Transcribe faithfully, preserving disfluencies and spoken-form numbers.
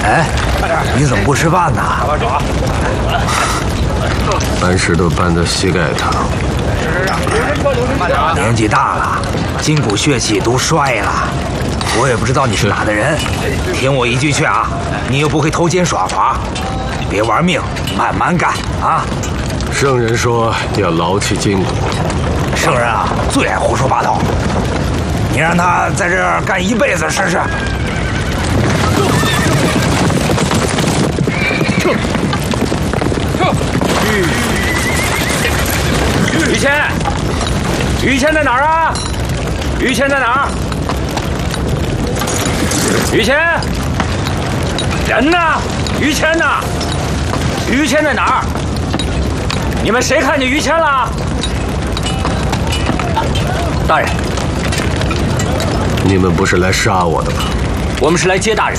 哎，你怎么不吃饭呢？ 搬石头搬到膝盖疼。 年纪大了，筋骨血气都衰了。我也不知道你是哪的人，听我一句劝啊，你又不会偷奸耍滑，别玩命，慢慢干啊！ 圣人说要劳其筋骨。 圣人啊，最爱胡说八道。你让他在这儿干一辈子试试。撤！撤！于谦，于谦在哪儿啊？于谦在哪儿？于谦，人呢？于谦呢？于谦在哪儿？你们谁看见于谦了？大人， 你们不是来杀我的吗？ 我们是来接大人。